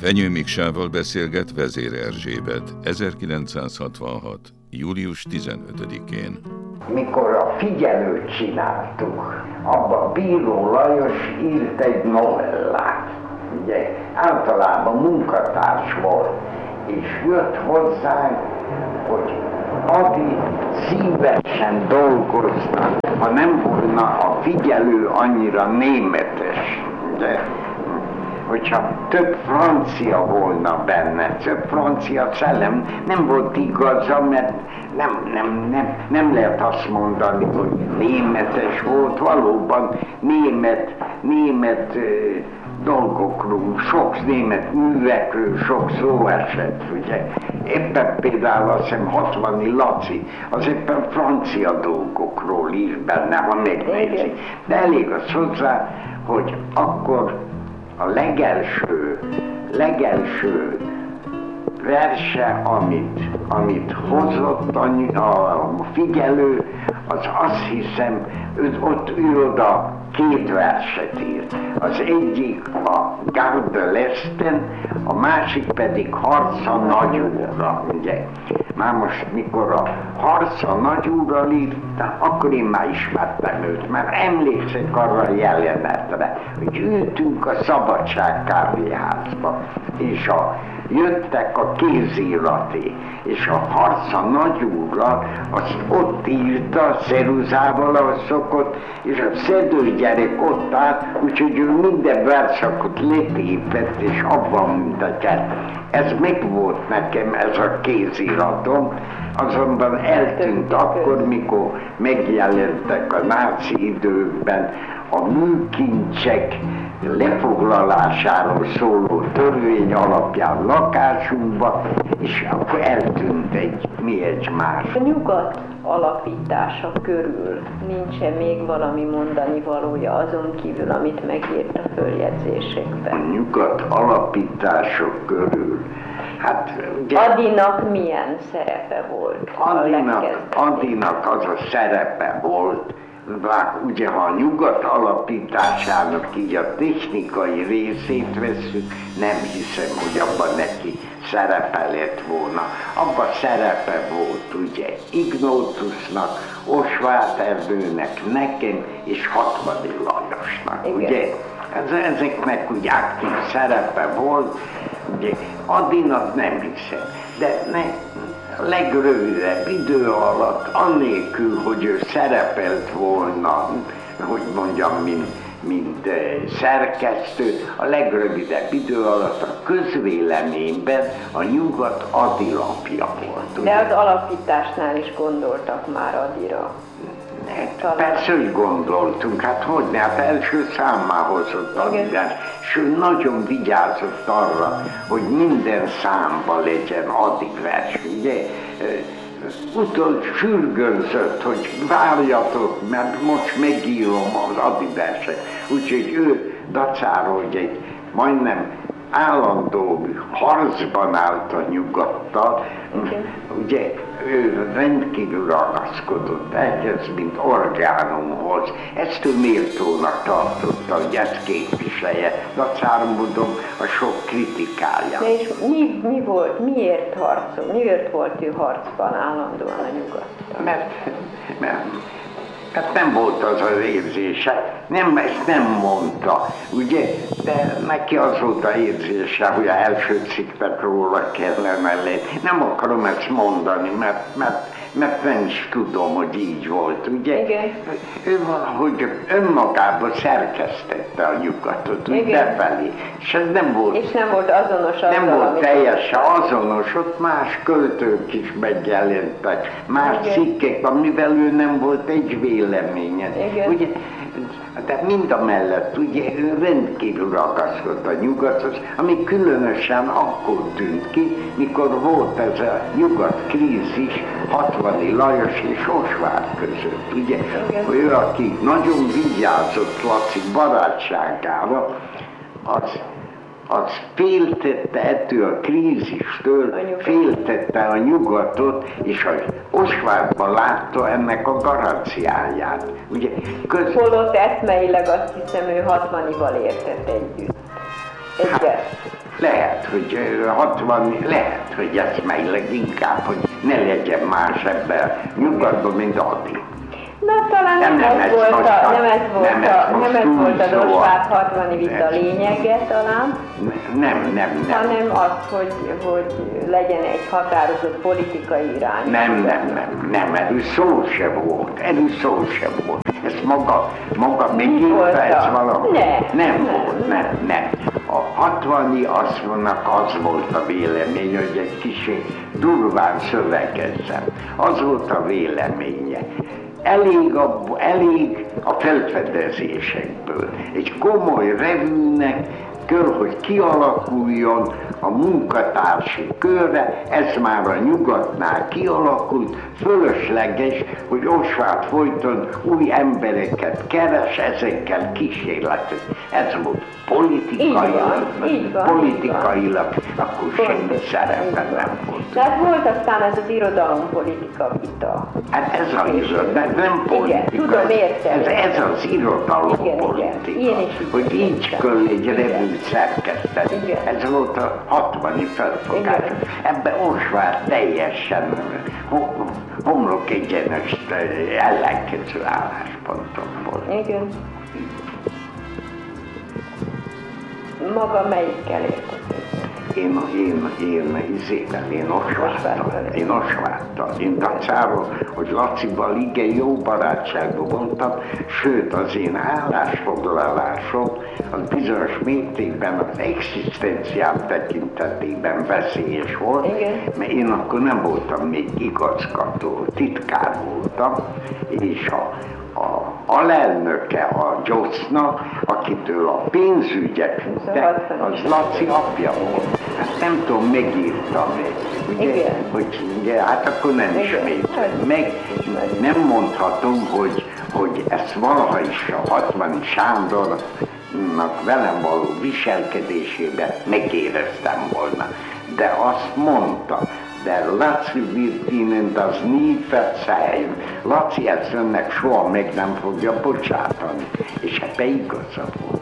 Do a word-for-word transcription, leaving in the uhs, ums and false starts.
Fenyő Miksával beszélget Vezér Erzsébet ezerkilencszázhatvanhat. július tizenötödikén. Mikor a Figyelőt csináltuk, abban Bíró Lajos írt egy novellát. Ugye általában munkatárs volt, és jött hozzánk, hogy Adi szívesen dolgozna, ha nem volna a Figyelő annyira németes. Ugye? Hogyha több francia volna benne, több francia szellem, nem volt igaza, mert nem, nem, nem, nem lehet azt mondani, hogy németes volt, valóban német, német uh, dolgokról, sok német művekről sok szó esett, ugye. Éppen például azt hiszem hatvani Laci, az éppen francia dolgokról ír benne, ha megnézik. De elég az hozzá, hogy akkor a legelső, legelső verse, amit, amit hozott a, a Figyelő, az azt hiszem, ő, ott ő oda két verset írt. Az egyik a Gare de l'Esten, a másik pedig Harc a nagyúrra, ugye. Már most, mikor a Harc a nagyúrral írta, akkor én már ismertem őt, mert emlékszek arra a jelenetre, hogy ültünk a Szabadság kávéházba, és a jöttek a kézirati, és a Harc a nagyúrral, azt ott írta, ceruzával, ahogy szokott, és a szedőgyerek ott állt, úgyhogy ő minden verszakot letépett, és abban mindegyet. Ez meg volt nekem, ez a kéziratom, azonban eltűnt akkor, mikor megjelentek a náci időkben a műkincsek lefoglalásáról szóló törvény alapján lakásunkba, és akkor eltűnt egy mi egy más. A nyugat alapítása körül nincs-e még valami mondani valója azon kívül, amit megírt a följegyzésekben? A nyugat alapítások körül, hát ugye, Adinak milyen szerepe volt? Adinak, Adinak az a szerepe volt, ugye ha a nyugat alapításának így a technikai részét vesszük, nem hiszem, hogy abban neki szerepe lett volna. Abban szerepe volt ugye Ignótusnak, Osváth Erdőnek, nekem és Hatvani Lajosnak, igen. Ugye? Ez, ezeknek úgy aktív szerepe volt, ugye Adinak nem hiszem, de ne, legrövidebb idő alatt, annélkül, hogy ő szerepelt volna, hogy mondjam, mint, mint szerkesztő, a legrövidebb idő alatt a közvéleményben a nyugat Adi lapja volt. Ugye? De az alapításnál is gondoltak már Adira. Hát, persze, hogy gondoltunk, hát hogyne, hát első számmá hozott Adidás, és ő nagyon vigyázott arra, hogy minden számban legyen Adi vers, ugye? Utol sürgőzött, hogy várjatok, mert most megírom az Adi verset, úgyhogy ő dacára, hogy egy majdnem állandó harcban állt a nyugattal, okay. Ugye ő rendkívül ragaszkodott ehhez, mint orgánumhoz. Ezt ő méltónak tartotta, hogy ezt képviselje, dacára mondom a sok kritikája. De és mi, mi volt, miért harcol, miért volt ő harcban állandóan a nyugattal? Mert, mert Hát nem volt az az érzése, nem, ezt nem mondta, ugye, de neki az volt az érzése, hogy a első cikknek róla kellene lenni. Nem akarom ezt mondani, mert, mert, mert nem is tudom, hogy így volt, ugye. Igen. Ő valahogy önmagában szerkesztette a nyugatot, úgy befelé, és ez nem volt, és nem volt azonos azzal, nem volt amit teljesen azonos, ott más költők is megjelentek, más igen. cikkek, amivel ő nem volt egy véleménye. Ugye, de mind a mellett ugye ő rendkívül ragaszkodott a nyugathoz, ami különösen akkor tűnt ki, mikor volt ez a nyugat krízis Hatvani Lajos és Osváth között, ugye? Igen. Ő, aki nagyon vigyázott Laci barátságára, az az féltette ettől a krízistől, féltette a nyugatot, és az Osváthban látta ennek a garanciáját. Ugye, köz... Holott eszmeileg azt hiszem, ő hatvanival értett együtt. Egyet. Hát, lehet, hogy hatvan, lehet, hogy eszmeileg inkább, hogy ne legyen más ebben nyugatban, mint Adi. Na talán nem, nem, ez, volt a, nem ez volt nem a, nem ez volt a Dosváb hatvani vita lényege talán, nem, nem, nem. hanem az, hogy, hogy legyen egy határozott politikai irány. Nem, nem, nem, nem, erről szó se volt, erről szó se volt. Ez maga, maga megírta ez valami? Ne, nem volt, nem, nem. A hatvani asszonynak az volt a vélemény, hogy egy kicsit durván szövegezzem. Az volt a véleménye. Elég a, elég a felfedezésekből. Egy komoly revűnek kell, hogy kialakuljon a munkatársi körre, ez már a nyugatnál kialakult, fölösleges, hogy Osváth folyton új embereket keres, ezekkel kísérletet. Ez volt politikailag, politikailag, akkor semmi szerepe nem volt. Tehát volt aztán ez az irodalompolitika vita. Hát ez az irodalom, nem politika. Igen, tudom, értem. Ez, ez az irodalompolitika, hogy így kell egy revűt szerkeszteni. Ez volt a hatvani felfogás. Ebben Osváth teljesen homlok egyenes ellenkező állásponton volt. Igen. Maga melyikkel értett? Én, én, én, izében, én Osváttal, én Osváttal. Én dacáról, hogy Lacival igen jó barátságban voltam, sőt az én állásfoglalásom az bizonyos mértékben az egzisztenciám tekintetében veszélyes volt, igen. Mert én akkor nem voltam még igazgató, titkár voltam, és a a alelnöke a Gyosznak, akitől a pénzügyek, de az Laci apja volt. Ezt nem tudom, megírtam még. Ugye, hogy, ugye, hát akkor nem ismétlem. Meg nem mondhatom, hogy, hogy ezt valaha is a hatvani Sándornak velem való viselkedésében megéreztem volna. De azt mondta, de Laci wird Ihnen das nie verzeihen. Laci ezt önnek soha meg nem fogja bocsátani. És ebbe igaza volt.